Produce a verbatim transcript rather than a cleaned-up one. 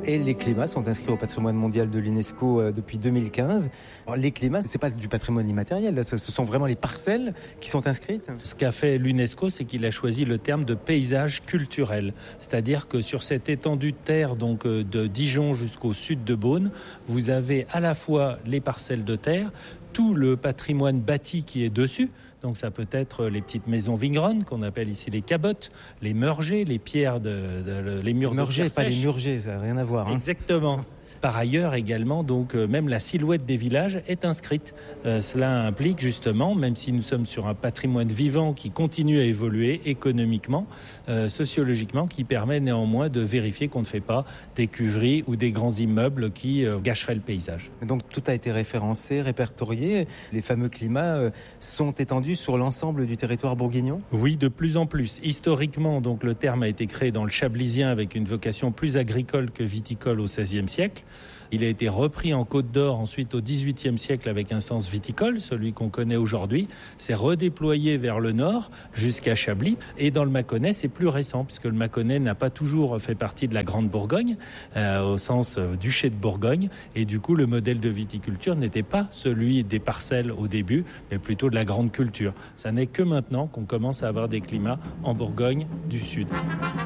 Et les climats sont inscrits au patrimoine mondial de l'UNESCO depuis deux mille quinze. Alors, les climats, c'est pas du patrimoine immatériel, là, ce sont vraiment les parcelles qui sont inscrites. Ce qu'a fait l'UNESCO, c'est qu'il a choisi le terme de paysage culturel. C'est-à-dire que sur cette étendue de terre, donc de Dijon jusqu'au sud de Beaune, vous avez à la fois les parcelles de terre, tout le patrimoine bâti qui est dessus. Donc ça peut être les petites maisons vigneronnes qu'on appelle ici les cabottes, les meurgers, les pierres de, de, de les murs murgers, de pas les murgers, ça n'a rien à voir. Hein. Exactement. Par ailleurs également, donc euh, même la silhouette des villages est inscrite. Euh, cela implique justement, même si nous sommes sur un patrimoine vivant qui continue à évoluer économiquement, euh, sociologiquement, qui permet néanmoins de vérifier qu'on ne fait pas des cuveries ou des grands immeubles qui euh, gâcheraient le paysage. Donc tout a été référencé, répertorié. Les fameux climats euh, sont étendus sur l'ensemble du territoire bourguignon ? Oui, de plus en plus. Historiquement, donc le terme a été créé dans le Chablisien avec une vocation plus agricole que viticole au seizième siècle. Il a été repris en Côte d'Or ensuite au dix-huitième siècle avec un sens viticole, celui qu'on connaît aujourd'hui. C'est redéployé vers le nord jusqu'à Chablis. Et dans le Mâconnais, c'est plus récent puisque le Mâconnais n'a pas toujours fait partie de la Grande Bourgogne, euh, au sens euh, duché de Bourgogne. Et du coup, le modèle de viticulture n'était pas celui des parcelles au début, mais plutôt de la grande culture. Ça n'est que maintenant qu'on commence à avoir des climats en Bourgogne du Sud.